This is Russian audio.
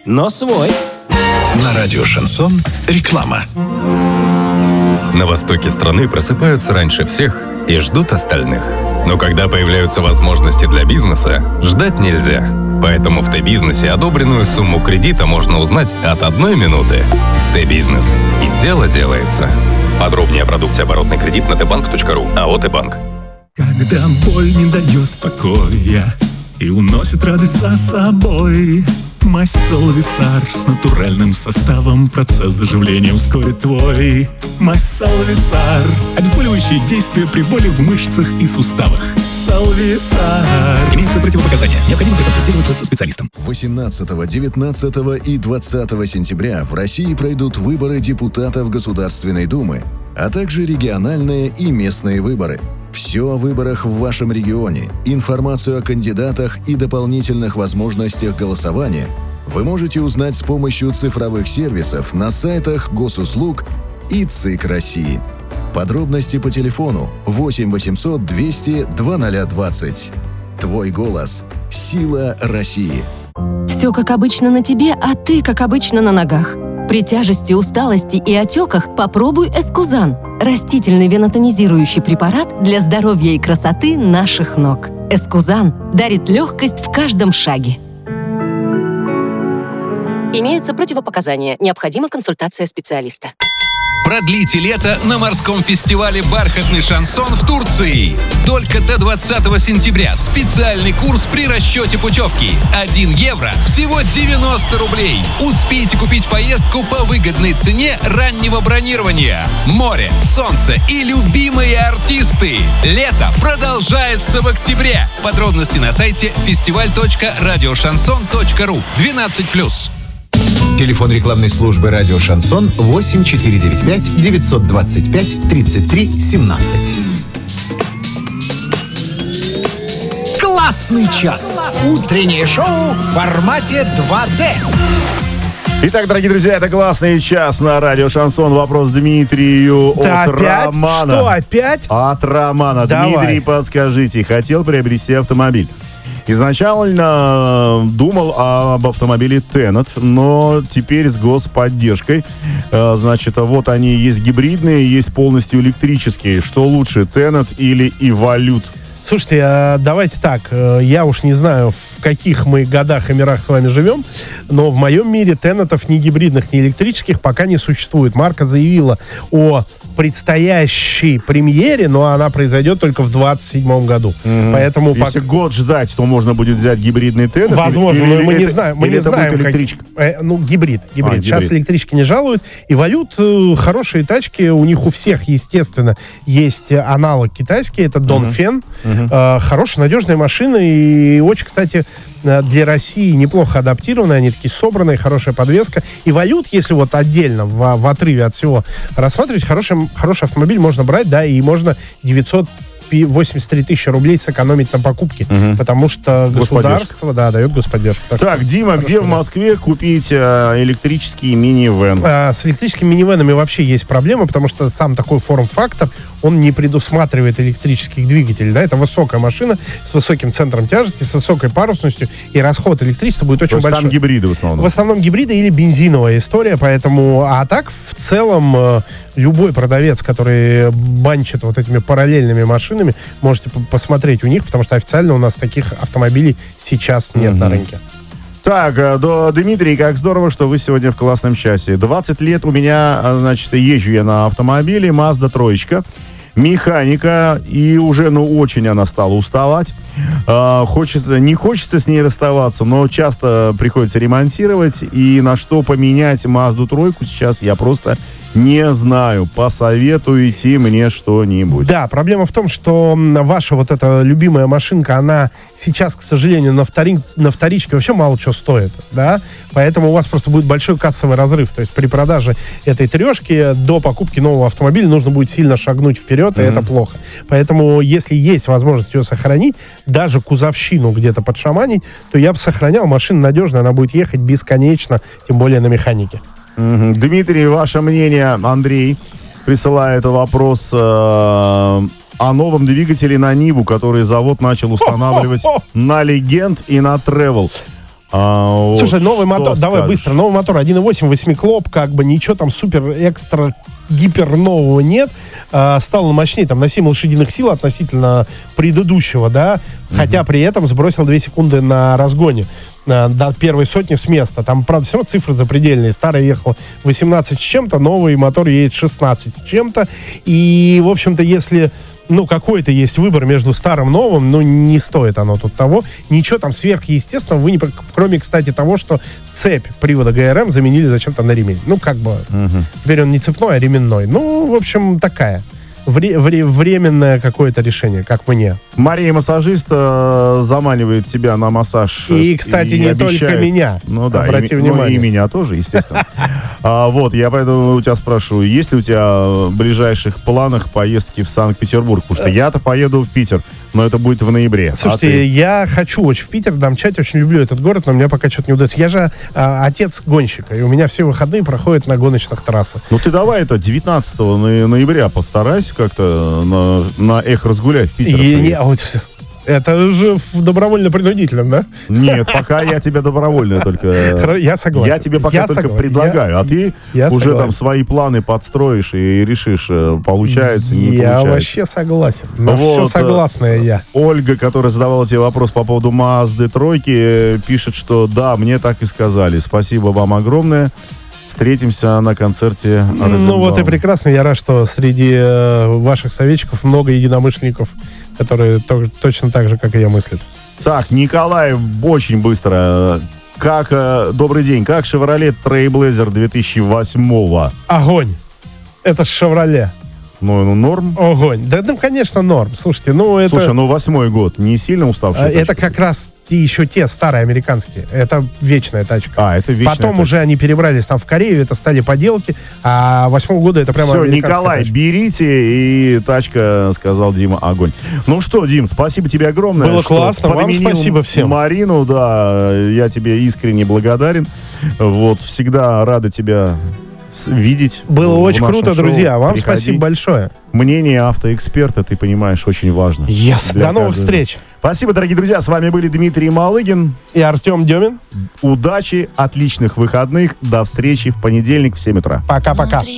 но свой. На радио «Шансон» реклама. На востоке страны просыпаются раньше всех и ждут остальных. Но когда появляются возможности для бизнеса, ждать нельзя. Поэтому в Т-бизнесе одобренную сумму кредита можно узнать от 1 минуты. Т-бизнес. И дело делается. Подробнее о продукте оборотный кредит на tbank.ru. АО «Т-банк». Когда боль не дает покоя и уносит радость за собой, Майсол Висар с натуральным составом процесс заживления ускорит твой. Майсол Висар. Обезболивающие действия при боли в мышцах и суставах. Салвисар. Имеются противопоказания. Необходимо проконсультироваться со специалистом. 18, 19 и 20 сентября в России пройдут выборы депутатов Государственной Думы, а также региональные и местные выборы. Все о выборах в вашем регионе, информацию о кандидатах и дополнительных возможностях голосования вы можете узнать с помощью цифровых сервисов на сайтах Госуслуг и ЦИК России. Подробности по телефону 8 800 200 2020. Твой голос. Сила России. Все как обычно на тебе, а ты как обычно на ногах. При тяжести, усталости и отеках попробуй Эскузан. Растительный венотонизирующий препарат для здоровья и красоты наших ног. Эскузан дарит легкость в каждом шаге. Имеются противопоказания. Необходима консультация специалиста. Продлите лето на морском фестивале «Бархатный шансон» в Турции. Только до 20 сентября. Специальный курс при расчете путевки. 1 евро – всего 90 рублей. Успейте купить поездку по выгодной цене раннего бронирования. Море, солнце и любимые артисты. Лето продолжается в октябре. Подробности на сайте festival.radioshanson.ru. 12+. Телефон рекламной службы «Радио Шансон» 8495 925 33 17. Классный час. Утреннее шоу в формате 2D. Итак, дорогие друзья, это классный час на радио «Шансон». Вопрос Дмитрию от опять? Романа. Что, опять? От Романа. Давай. Дмитрий, подскажите, хотел приобрести автомобиль. Изначально думал об автомобиле Tenet, но теперь с господдержкой. Значит, вот они есть гибридные, есть полностью электрические. Что лучше, Tenet или Evolute? Слушайте, давайте так, я уж не знаю, в каких мы годах и мирах с вами живем, но в моем мире Тенетов ни гибридных, ни электрических пока не существует. Марка заявила о предстоящей премьере, но она произойдет только в 2027 году. Поэтому если год ждать, то можно будет взять гибридный Tenet? Возможно, но мы не знаем. Мы не знаем, электричка? Гибрид. Сейчас электрички не жалуют. Evolute хорошие тачки, у них у всех, естественно, есть аналог китайский, это Dongfeng. Хорошая, надежная машина и очень, кстати, для России неплохо адаптированная, они такие собранные, хорошая подвеска. Evolute, если вот отдельно в отрыве от всего рассматривать, хороший автомобиль можно брать, да, и можно 983 тысячи рублей сэкономить на покупке, потому что государство, дает господдержку. Так, Дима, где в Москве купить электрический минивэн? С электрическими минивэнами вообще есть проблема, потому что сам такой форм-фактор, он не предусматривает электрических двигателей, да, это высокая машина с высоким центром тяжести, с высокой парусностью, и расход электричества будет очень большой. Там гибриды в основном? В основном гибриды или бензиновая история, поэтому, а так, в целом, любой продавец, который банчит вот этими параллельными машинами, можете посмотреть у них, потому что официально у нас таких автомобилей сейчас нет на рынке. Так, Дмитрий, как здорово, что вы сегодня в классном часе. 20 лет у меня, значит, езжу я на автомобиле, Mazda 3, механика, и уже, очень она стала уставать. Не хочется с ней расставаться, но часто приходится ремонтировать, и на что поменять Mazda 3 сейчас я просто не знаю. Посоветуйте мне что-нибудь. Да, проблема в том, что ваша вот эта любимая машинка, она сейчас, к сожалению, на вторичке вообще мало чего стоит, да, поэтому у вас просто будет большой кассовый разрыв, то есть при продаже этой трешки до покупки нового автомобиля нужно будет сильно шагнуть вперед, и это плохо. Поэтому, если есть возможность ее сохранить, даже кузовщину где-то подшаманить, то я бы сохранял, машина надежная, она будет ехать бесконечно, тем более на механике. Дмитрий, ваше мнение? Андрей присылает вопрос о новом двигателе на Ниву, который завод начал устанавливать на Legend и на Travel. Слушай, новый мотор, давай быстро, новый мотор 1.8, 8-клоп, как бы ничего там супер экстра гипер нового нет, стал мощнее, там на 7 лошадиных сил относительно предыдущего, да, хотя при этом сбросил 2 секунды на разгоне до первой сотни с места. Там, правда, все равно цифры запредельные. Старый ехал 18 с чем-то, новый мотор едет 16 с чем-то. И, в общем-то, если какой-то есть выбор между старым и новым, не стоит оно тут того. Ничего там сверхъестественного вы не... Кроме, кстати, того, что цепь привода ГРМ заменили зачем-то на ремень. Теперь он не цепной, а ременной. В общем, такая. Временное какое-то решение, как мне. Мария, массажист, заманивает тебя на массаж. И, кстати, не обещает... только меня. Обрати внимание. И меня тоже, естественно. Я поэтому у тебя спрашиваю, есть ли у тебя в ближайших планах поездки в Санкт-Петербург? Потому что я-то поеду в Питер, но это будет в ноябре. Слушайте, я хочу очень в Питер домчать, очень люблю этот город, но мне пока что-то не удается. Я же отец гонщика, и у меня все выходные проходят на гоночных трассах. Ты давай 19 ноября постарайся как-то на эхо разгулять в Питер. Это же добровольно-принудительном, да? Нет, пока я тебе добровольно только... Я согласен. Я тебе пока только предлагаю, а ты уже там свои планы подстроишь и решишь, получается, не получается. Я вообще согласен. Но все согласная я. Ольга, которая задавала тебе вопрос по поводу Мазды тройки, пишет, что да, мне так и сказали. Спасибо вам огромное. Встретимся на концерте Розенбаума. И прекрасно. Я рад, что среди ваших советчиков много единомышленников, которые точно так же, как и я, мыслят. Так, Николай, очень быстро. Добрый день. Как Chevrolet Trailblazer 2008-го? Огонь. Это Chevrolet. Норм? Огонь. Да, конечно, норм. Слушайте, это... Слушай, 8-й год. Не сильно уставший? Это как раз еще те старые американские. Это вечная тачка. Это вечная Потом тачка. Уже они перебрались там в Корею, это стали поделки, а 8-го года это прямо американская Николай, тачка. Берите, и тачка, сказал Дима, огонь. Дим, спасибо тебе огромное. Было классно, вам спасибо всем. Марину, я тебе искренне благодарен. Всегда рады тебя видеть. Было очень круто, шоу. друзья. Вам Приходи. Спасибо большое. Мнение автоэксперта, ты понимаешь, очень важно. До новых встреч. Спасибо, дорогие друзья. С вами были Дмитрий Малыгин и Артем Демин. Удачи, отличных выходных. До встречи в понедельник в 7 утра. Пока-пока.